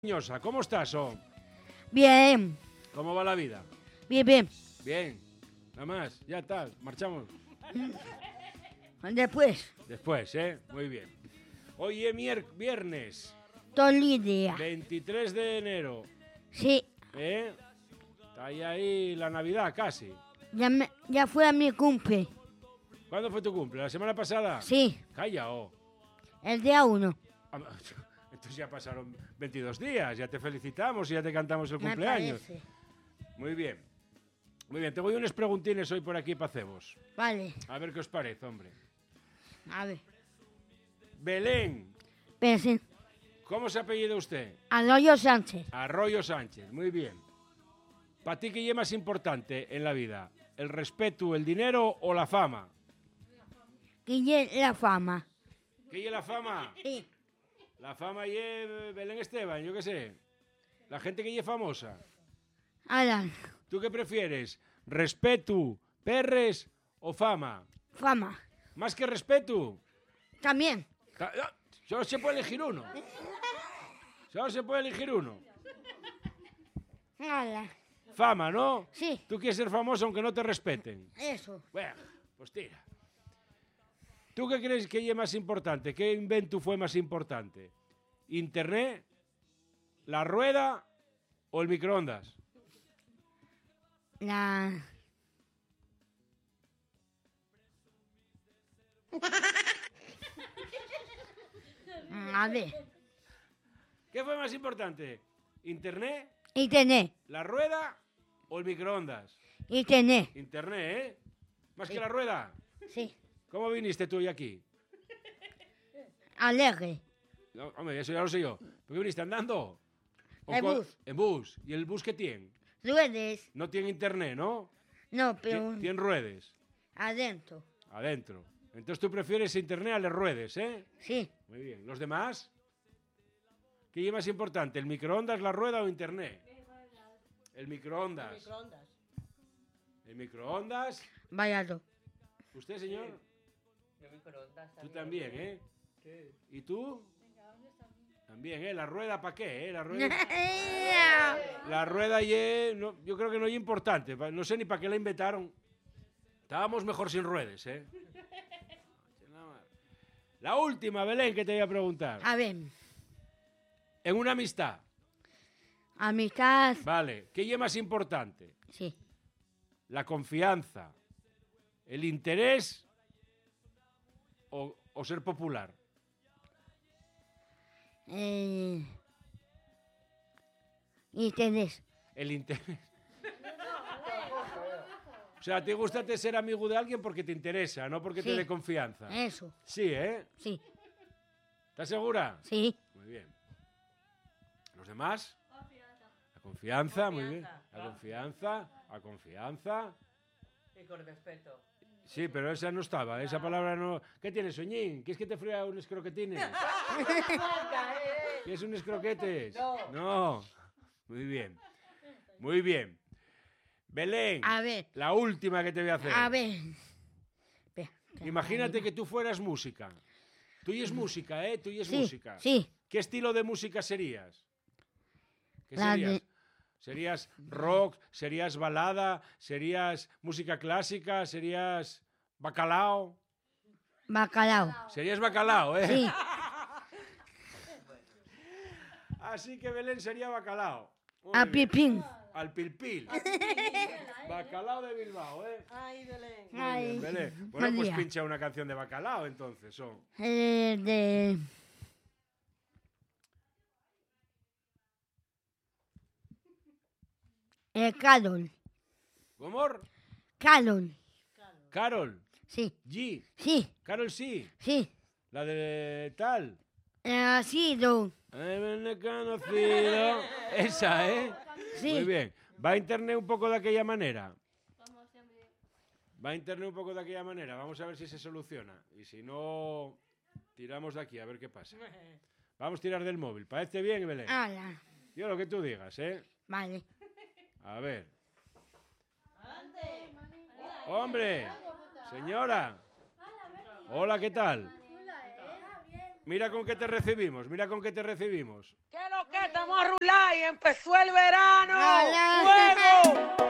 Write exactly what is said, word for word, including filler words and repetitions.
Ñosa, ¿cómo estás, oh? Bien, ¿Cómo va la vida? bien, bien. Bien. Nada más, ya está, marchamos. Después, Después, ¿eh? Muy bien. Hoy es mier- viernes, todo el día. veintitrés de enero, Sí, ¿eh? Está ahí, ahí la Navidad casi. ya, me- ya fue a mi cumple. ¿Cuándo fue tu cumple? ¿La semana pasada? Sí, Calla, oh. el día uno. Ah, Entonces ya pasaron veintidós días, ya te felicitamos y ya te cantamos el Me cumpleaños. parece. Muy bien. Muy bien, te voy unos preguntines hoy por aquí para cebos. Vale, A ver qué os parece, hombre. a ver. Belén, Pensé. ¿cómo se apellida usted? Arroyo Sánchez. Arroyo Sánchez, muy bien. ¿Para ti qué es más importante en la vida? ¿El respeto, el dinero o la fama? Guille la fama. ¿Qué es la fama? Sí. La fama y Belén Esteban, yo qué sé. La gente que es famosa. Ahora, ¿Tú qué prefieres? ¿Respeto, perres o fama? fama. ¿Más que respeto? También. Ta- ah, Solo se puede elegir uno. Solo se puede elegir uno. Ahora, Fama, ¿no? sí, Tú quieres ser famoso aunque no te respeten. eso. Bueno, pues tira. ¿Tú qué crees que es más importante? ¿Qué invento fue más importante? ¿Internet, la rueda o el microondas? La... A ver. ¿Qué fue más importante? ¿Internet, Internet. la rueda o el microondas? Internet. Internet, ¿eh? ¿Más que la rueda? Sí. ¿Cómo viniste tú hoy aquí? Alegre. No, hombre, eso ya lo sé yo. ¿Por qué viniste andando? ¿O En con- bus. En bus. ¿Y el bus qué tiene? Ruedes. No tiene internet, ¿no? No, Tien- pero Tiene ruedes. adentro. Adentro. Entonces tú prefieres internet a las ruedes, ¿eh? Sí. Muy bien. ¿Los demás? ¿Qué es más importante? ¿El microondas, la rueda o internet? El microondas. Microondas. ¿El microondas? Vayado. ¿Usted, señor? De microondas Tú también, ¿eh? Sí. ¿Y tú? También, ¿eh? ¿La rueda para qué, eh? La rueda, la rueda y no, yo creo que no es importante. pa- No sé ni para qué la inventaron. Estábamos mejor sin ruedas, ¿eh? La última, Belén, que te voy a preguntar. A ver. En una amistad, Amistad. vale, ¿qué es más importante? Sí. ¿La confianza, el interés o, o ser popular? Eh, interés. El interés. O sea, ¿te gusta te ser amigo de alguien porque te interesa, no porque te Sí. dé confianza? Eso. Sí, ¿eh? Sí. ¿Estás segura? Sí. Muy bien. ¿Los demás? La confianza, muy bien. La confianza, la confianza. Y con respeto. Sí, pero esa no estaba, esa palabra no... ¿Qué tienes, Soñín? ¿Quieres que te fría unos croquetines? ¿Quieres unos croquetes? No. No. Muy bien. Muy bien. Belén, A ver. la última que te voy a hacer. A ver. Espera. Imagínate que tú fueras música. Tú y es música, ¿eh? Tú y es Sí, música. sí. ¿Qué estilo de música serías? ¿Qué La serías? de- ¿Serías rock? ¿Serías balada? ¿Serías música clásica? ¿Serías bacalao? Bacalao. Serías bacalao, ¿eh? Sí. Así que Belén sería bacalao. Muy A bien. pipín. Al pilpil. Bacalao de Bilbao, ¿eh? Ay, Belén. Muy Ay, bien, Belén. Bueno, buen pues día. pincha una canción de bacalao entonces. Son. Eh, de... Eh, Carol. ¿Cómo? Carol. Carol. Sí. G. Sí. Carol sí. Sí. La de tal. Eh, así, do. Ay, me he conocido. Esa, ¿eh? Sí. Muy bien. ¿Va a internet un poco de aquella manera? Va a internet un poco de aquella manera. Vamos a ver si se soluciona. Y si no, tiramos de aquí a ver qué pasa. Vamos a tirar del móvil. ¿Parece bien, Belén? Ala. Yo lo que tú digas, ¿eh? Vale. A ver. ¡Hombre! Señora. Hola, ¿qué tal? Mira con qué te recibimos, mira con qué te recibimos. ¿Qué lo Que estamos a rular y empezó el verano. Hola.